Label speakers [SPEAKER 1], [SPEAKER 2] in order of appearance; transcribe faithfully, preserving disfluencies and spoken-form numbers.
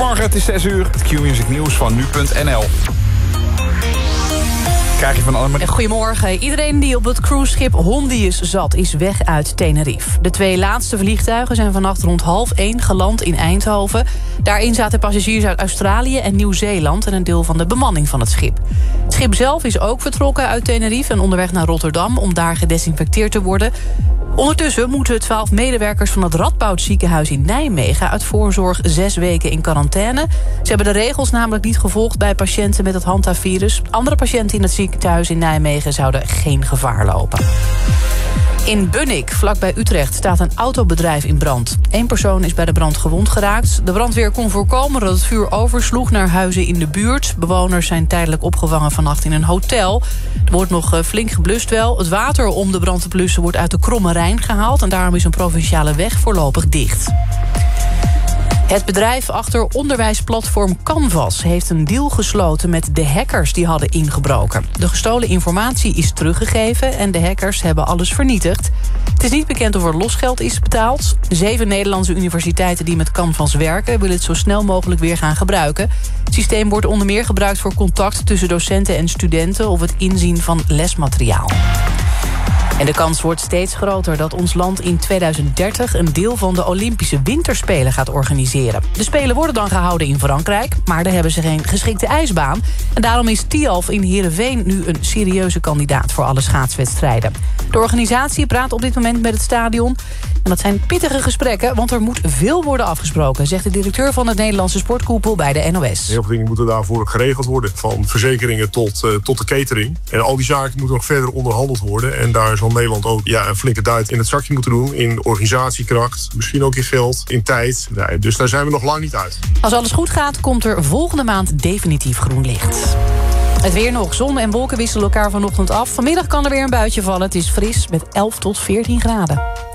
[SPEAKER 1] Goedemorgen, het is zes uur. Het Q-Music nieuws van nu punt n l. Krijg je van allemaal...
[SPEAKER 2] Goedemorgen. Iedereen die op het cruiseschip Hondius zat, is weg uit Tenerife. De twee laatste vliegtuigen zijn vannacht rond half één geland in Eindhoven. Daarin zaten passagiers uit Australië en Nieuw-Zeeland en een deel van de bemanning van het schip. Het schip zelf is ook vertrokken uit Tenerife en onderweg naar Rotterdam om daar gedesinfecteerd te worden. Ondertussen moeten twaalf medewerkers van het Radboud ziekenhuis in Nijmegen uit voorzorg zes weken in quarantaine. Ze hebben de regels namelijk niet gevolgd bij patiënten met het Hantavirus. Andere patiënten in het ziekenhuis in Nijmegen zouden geen gevaar lopen. In Bunnik, vlakbij Utrecht, staat een autobedrijf in brand. Eén persoon is bij de brand gewond geraakt. De brandweer kon voorkomen dat het vuur oversloeg naar huizen in de buurt. Bewoners zijn tijdelijk opgevangen vannacht in een hotel. Er wordt nog flink geblust wel. Het water om de brand te blussen wordt uit de Kromme Rijn gehaald en daarom is een provinciale weg voorlopig dicht. Het bedrijf achter onderwijsplatform Canvas heeft een deal gesloten met de hackers die hadden ingebroken. De gestolen informatie is teruggegeven en de hackers hebben alles vernietigd. Het is niet bekend of er losgeld is betaald. Zeven Nederlandse universiteiten die met Canvas werken willen het zo snel mogelijk weer gaan gebruiken. Het systeem wordt onder meer gebruikt voor contact tussen docenten en studenten of het inzien van lesmateriaal. En de kans wordt steeds groter dat ons land in tweeduizend dertig... een deel van de Olympische Winterspelen gaat organiseren. De Spelen worden dan gehouden in Frankrijk, maar daar hebben ze geen geschikte ijsbaan. En daarom is Tialf in Heerenveen nu een serieuze kandidaat voor alle schaatswedstrijden. De organisatie praat op dit moment met het stadion. En dat zijn pittige gesprekken, want er moet veel worden afgesproken, zegt de directeur van het Nederlandse sportkoepel bij de N O S.
[SPEAKER 3] Heel veel dingen moeten daarvoor geregeld worden, van verzekeringen tot, uh, tot de catering. En al die zaken moeten nog verder onderhandeld worden. En daar zal Nederland ook ja, een flinke duit in het zakje moeten doen. In organisatiekracht, misschien ook in geld, in tijd. Nee, dus daar zijn we nog lang niet uit.
[SPEAKER 2] Als alles goed gaat, komt er volgende maand definitief groen licht. Het weer nog. Zon en wolken wisselen elkaar vanochtend af. Vanmiddag kan er weer een buitje vallen. Het is fris met elf tot veertien graden.